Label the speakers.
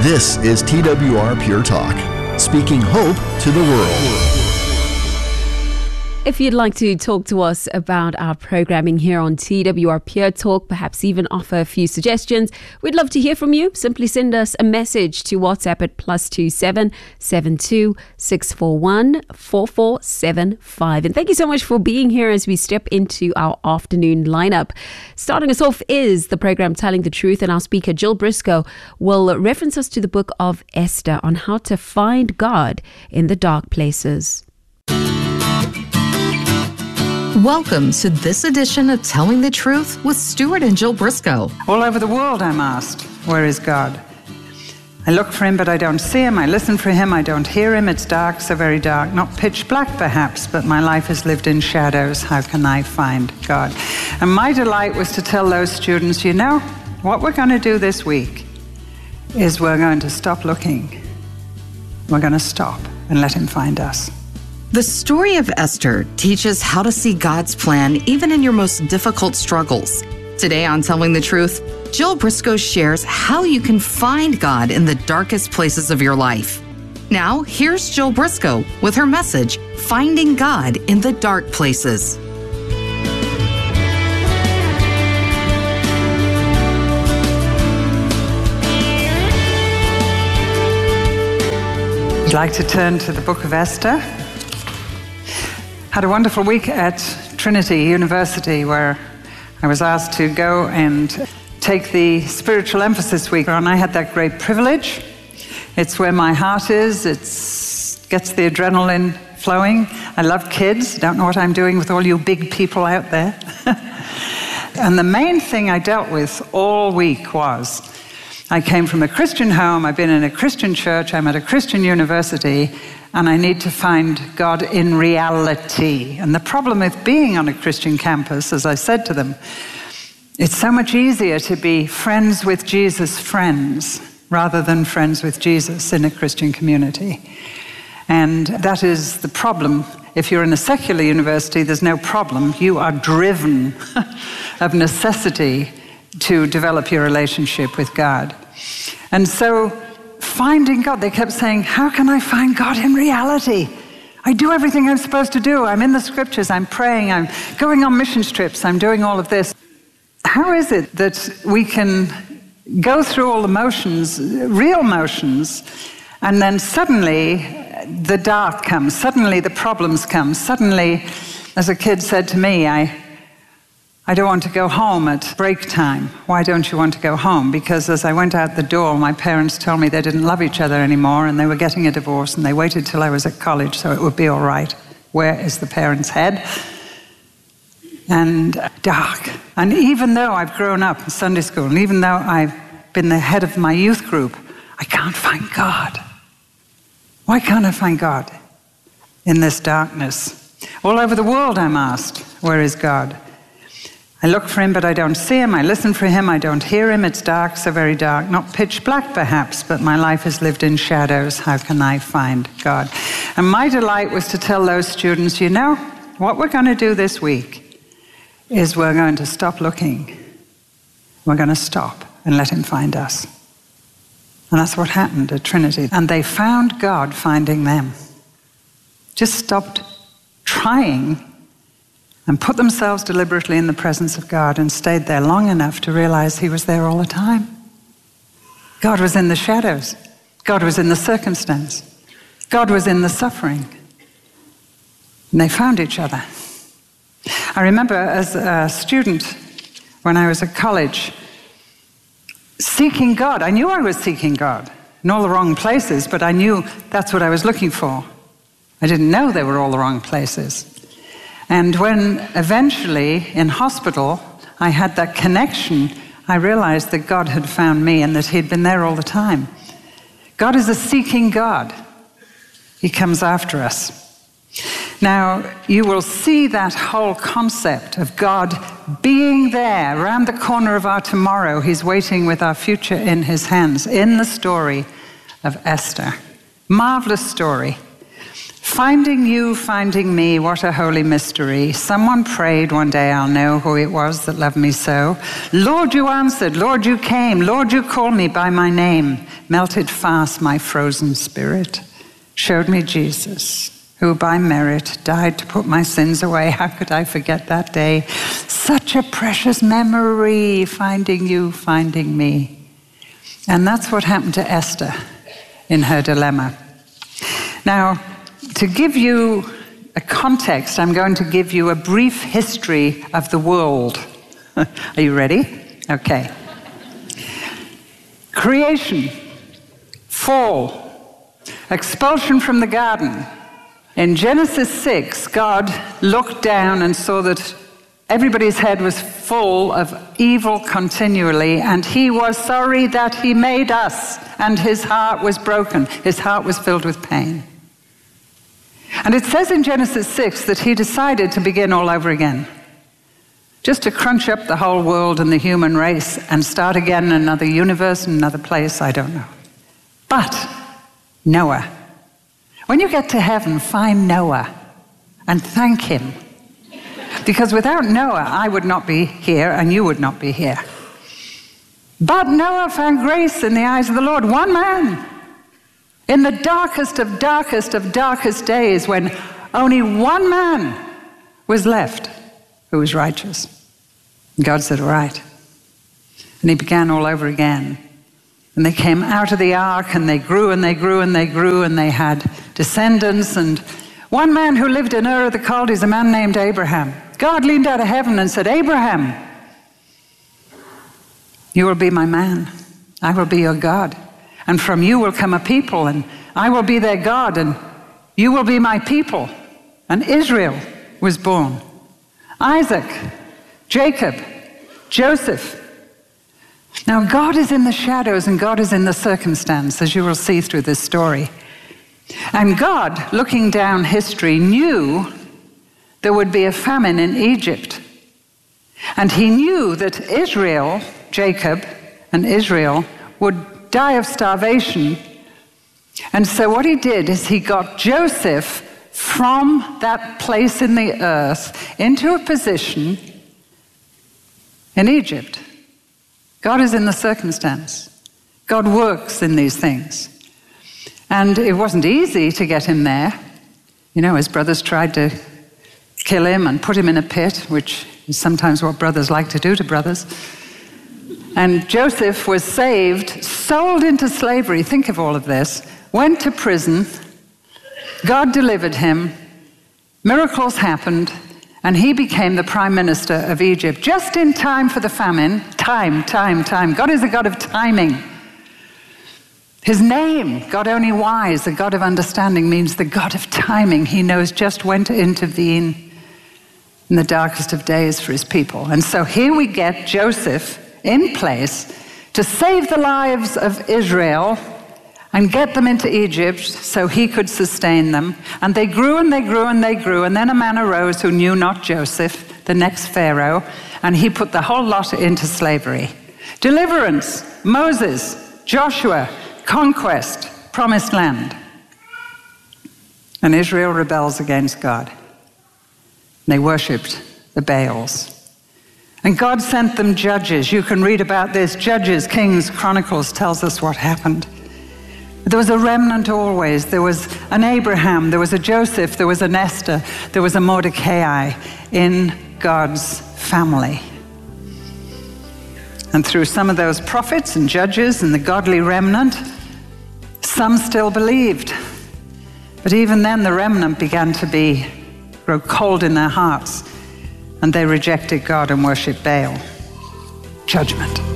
Speaker 1: This is TWR Pure Talk, speaking hope to the world.
Speaker 2: If you'd like to talk to us about our programming here on TWR Pure Talk, perhaps even offer a few suggestions, we'd love to hear from you. Simply send us a message to WhatsApp at +27 72 641 4475. And thank you so much for being here as we step into our afternoon lineup. Starting us off is the program Telling the Truth, and our speaker Jill Briscoe will reference us to the book of Esther on how to find God in the dark places.
Speaker 3: Welcome to this edition of Telling the Truth with Stuart and Jill Briscoe.
Speaker 4: All over the world I'm asked, where is God? I look for him, but I don't see him. I listen for him, I don't hear him. It's dark, so very dark. Not pitch black, perhaps, but my life is lived in shadows. How can I find God? And my delight was to tell those students, you know, what we're going to do this week is we're going to stop looking. We're going to stop and let him find us.
Speaker 3: The story of Esther teaches how to see God's plan even in your most difficult struggles. Today on Telling the Truth, Jill Briscoe shares how you can find God in the darkest places of your life. Now, here's Jill Briscoe with her message, Finding God in the Dark Places.
Speaker 4: I'd like to turn to the book of Esther. Had a wonderful week at Trinity University where I was asked to go and take the spiritual emphasis week, and I had that great privilege. It's where my heart is. It gets the adrenaline flowing. I love kids. Don't know what I'm doing with all you big people out there. And the main thing I dealt with all week was I came from a Christian home. I've been in a Christian church. I'm at a Christian university. And I need to find God in reality. And the problem with being on a Christian campus, as I said to them, it's so much easier to be friends with Jesus' friends rather than friends with Jesus in a Christian community. And that is the problem. If you're in a secular university, there's no problem. You are driven of necessity to develop your relationship with God. And so finding God, they kept saying, how can I find God in reality? I do everything I'm supposed to do. I'm in the scriptures, I'm praying, I'm going on mission trips, I'm doing all of this. How is it that we can go through all the motions, real motions, and then suddenly the dark comes, suddenly the problems come, suddenly, as a kid said to me, I don't want to go home at break time. Why don't you want to go home? Because as I went out the door, my parents told me they didn't love each other anymore and they were getting a divorce, and they waited till I was at college so it would be all right. Where is the parents' head? And dark. And even though I've grown up in Sunday school, and even though I've been the head of my youth group, I can't find God. Why can't I find God in this darkness? All over the world I'm asked, where is God? I look for him, but I don't see him. I listen for him, I don't hear him. It's dark, so very dark. Not pitch black, perhaps, but my life is lived in shadows. How can I find God? And my delight was to tell those students, you know, what we're going to do this week is we're going to stop looking. We're going to stop and let him find us. And that's what happened at Trinity. And they found God finding them. Just stopped trying and put themselves deliberately in the presence of God and stayed there long enough to realize he was there all the time. God was in the shadows. God was in the circumstance. God was in the suffering. And they found each other. I remember as a student, when I was at college, seeking God. I knew I was seeking God in all the wrong places, but I knew that's what I was looking for. I didn't know they were all the wrong places. And when eventually in hospital I had that connection, I realized that God had found me and that he'd been there all the time. God is a seeking God. He comes after us. Now, you will see that whole concept of God being there around the corner of our tomorrow. He's waiting with our future in his hands in the story of Esther. Marvelous story. Finding you, finding me, what a holy mystery. Someone prayed, one day I'll know who it was that loved me so. Lord, you answered. Lord, you came. Lord, you called me by my name. melted fast my frozen spirit, showed me Jesus, who by merit died to put my sins away. How could I forget that day? Such a precious memory, finding you, finding me. And that's what happened to Esther in her dilemma. Now, to give you a context, I'm going to give you a brief history of the world. Are you ready? Okay. Creation, fall, expulsion from the garden. In Genesis 6, God looked down and saw that everybody's head was full of evil continually, and he was sorry that he made us, and his heart was broken. His heart was filled with pain. And it says in Genesis 6 that he decided to begin all over again, just to crunch up the whole world and the human race and start again in another universe, another place, I don't know. But Noah, when you get to heaven, find Noah and thank him. Because without Noah, I would not be here and you would not be here. But Noah found grace in the eyes of the Lord. One man, in the darkest of darkest days, when only one man was left who was righteous. And God said, all right. And he began all over again. And they came out of the ark, and they grew and they grew and they grew, and they had descendants. And one man who lived in Ur of the Chaldees, a man named Abraham, God leaned out of heaven and said, Abraham, you will be my man. I will be your God. And from you will come a people, and I will be their God, and you will be my people. And Israel was born. Isaac, Jacob, Joseph. Now God is in the shadows and God is in the circumstance, as you will see through this story. And God, looking down history, knew there would be a famine in Egypt. And he knew that Israel, Jacob and Israel, would die of starvation. And so what he did is he got Joseph from that place in the earth into a position in Egypt. God is in the circumstance. God works in these things. And it wasn't easy to get him there. You know, his brothers tried to kill him and put him in a pit, which is sometimes what brothers like to do to brothers. And Joseph was saved, sold into slavery. Think of all of this. Went to prison. God delivered him. Miracles happened. And he became the prime minister of Egypt just in time for the famine. Time. God is a God of timing. His name, God only wise, the God of understanding, means the God of timing. He knows just when to intervene in the darkest of days for his people. And so here we get Joseph in place to save the lives of Israel and get them into Egypt so he could sustain them. And they grew and they grew and they grew. And then a man arose who knew not Joseph, the next Pharaoh, and he put the whole lot into slavery. Deliverance, Moses, Joshua, conquest, promised land. And Israel rebels against God. They worshipped the Baals. And God sent them judges. You can read about this. Judges, Kings, Chronicles tells us what happened. There was a remnant always. There was an Abraham, there was a Joseph, there was an Esther, there was a Mordecai in God's family. And through some of those prophets and judges and the godly remnant, some still believed. But even then the remnant began to grow cold in their hearts, and they rejected God and worshiped Baal. Judgment.